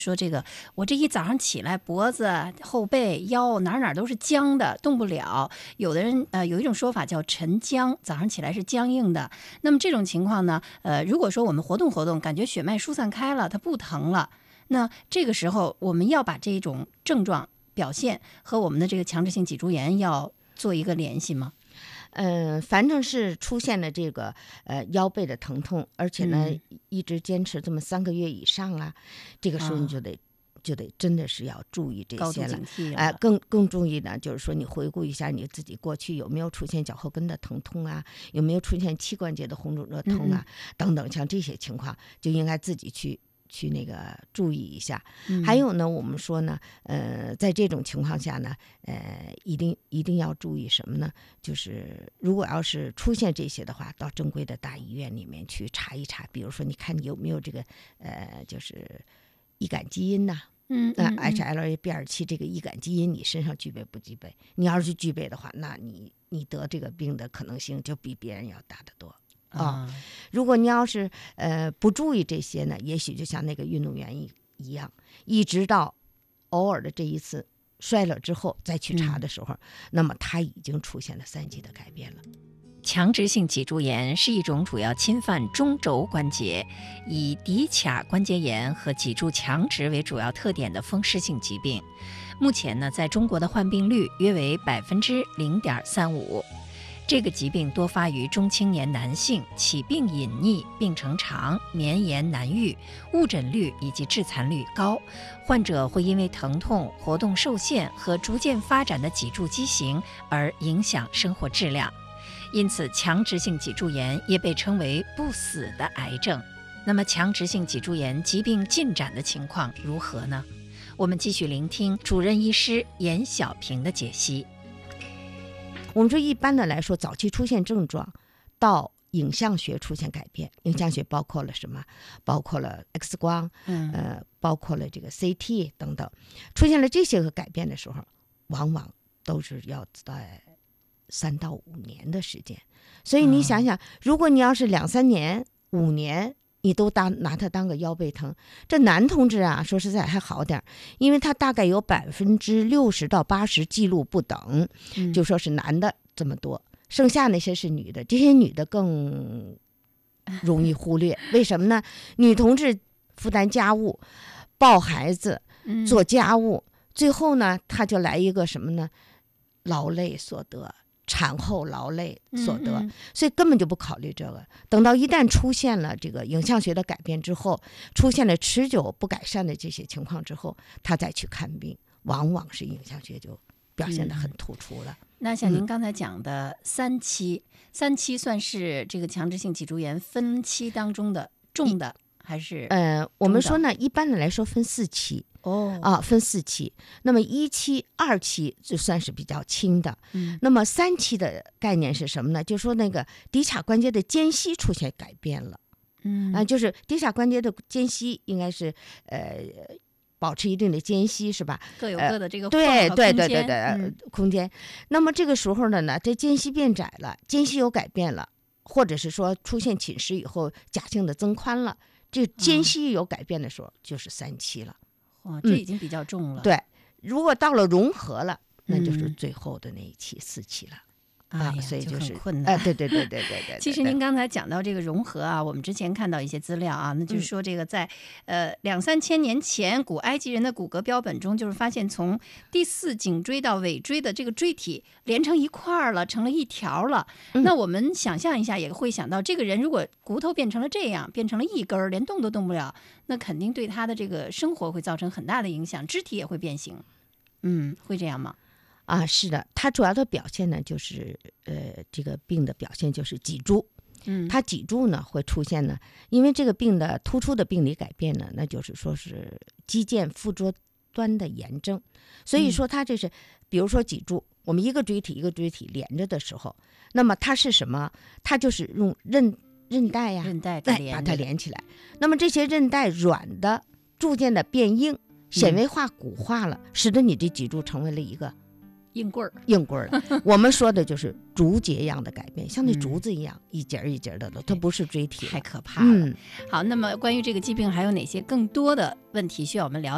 说这个，我这一早上起来，脖子、后背、腰哪都是僵的，动不了。有的人有一种说法叫晨僵，早上起来是僵硬的。那么这种情况呢，如果说我们活动活动，感觉血脉疏散开了，它不疼了，那这个时候我们要把这种症状表现和我们的这个强直性脊柱炎要做一个联系吗？ 反正是出现了这个腰背的疼痛，而且呢一直坚持这么3个月以上啊，这个时候你就得真的是要注意这些了。更注意呢，就是说你回顾一下你自己过去有没有出现脚后跟的疼痛啊，有没有出现膝关节的红肿热痛啊，等等，像这些情况就应该自己去那个注意一下。还有呢，我们说呢，在这种情况下呢，一定要注意什么呢？就是如果要是出现这些的话，到正规的大医院里面去查一查，比如说你看你有没有这个就是易感基因呐、HLA-B27这个易感基因你身上具备不具备？你要是具备的话，那你得这个病的可能性就比别人要大得多。如果你要是不注意这些呢，也许就像那个运动员一样，一直到偶尔的这一次摔了之后再去查的时候，那么他已经出现了3级的改变了。 强直性脊柱炎是一种主要侵犯中轴关节，以骶髂关节炎和脊柱强直为主要特点的风湿性疾病。目前呢，在中国的患病率约为0.35%。这个疾病多发于中青年男性，起病隐匿，病程长，绵延难愈，误诊率以及致残率高。患者会因为疼痛、活动受限和逐渐发展的脊柱畸形而影响生活质量。因此，强直性脊柱炎也被称为不死的癌症。那么，强直性脊柱炎疾病进展的情况如何呢？我们继续聆听主任医师严小平的解析。 我们说一般的来说，早期出现症状到影像学出现改变，影像学包括了什么？包括了 X 光，包括了这个 CT 等等。出现了这些个改变的时候，往往都是要在3到5年的时间。所以你想想，如果你要是2、3年、5年，你都拿它当个腰背疼，这男同志啊，说实在还好点，因为他大概有60%到80%记录不等，就说是男的这么多，剩下那些是女的，这些女的更容易忽略。为什么呢？女同志负担家务、抱孩子、做家务，最后呢，她就来一个什么呢？劳累所得。产后劳累所得，所以根本就不考虑这个。等到一旦出现了这个影像学的改变之后，出现了持久不改善的这些情况之后，他再去看病，往往是影像学就表现得很突出了。 那像您刚才讲的3期，3期算是这个强直性脊柱炎分期当中的重的还是？ 我们说呢，一般的来说分4期。分4期，那么1期、2期就算是比较轻的，那么3期的概念是什么呢？就是说那个骶髂关节的间隙出现改变了，就是骶髂关节的间隙应该是保持一定的间隙，是吧？ 各有各的这个对空间。 那么这个时候呢，这间隙变窄了，间隙有改变了，或者是说出现侵蚀以后假性的增宽了，这间隙有改变的时候就是3期了。 这已经比较重了。 对，如果到了融合了，那就是最后的那一期4期了。所以就是很困难。 对。 其实您刚才讲到这个融合啊，我们之前看到一些资料啊，那就是说这个在2、3千年前古埃及人的骨骼标本中，就是发现从第4颈椎到尾椎的这个椎体连成一块了，成了一条了。那我们想象一下，也会想到这个人如果骨头变成了这样，变成了一根，连动都动不了，那肯定对他的这个生活会造成很大的影响，肢体也会变形。会这样吗？ 是的，它主要的表现呢，就是这个病的表现就是脊柱，它脊柱呢会出现呢，因为这个病的突出的病理改变呢，那就是说是肌腱附着端的炎症，所以说它这是，比如说脊柱，我们一个椎体一个椎体连着的时候，那么它是什么？它就是用韧带呀，把它连起来。那么这些韧带软的逐渐的变硬，纤维化骨化了，使得你这脊柱成为了一个硬棍儿。 我们说的就是竹节样的改变，像那竹子一样，一节一节的了，它不是椎体， 太可怕了。好，那么关于这个疾病还有哪些更多的问题需要我们了解？